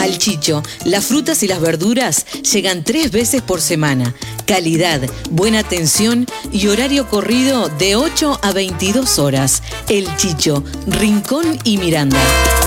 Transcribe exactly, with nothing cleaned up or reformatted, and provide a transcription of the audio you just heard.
Al Chicho, las frutas y las verduras llegan tres veces por semana. Calidad, buena atención y horario corrido de ocho a veintidós horas. El Chicho, Rincón y Miranda.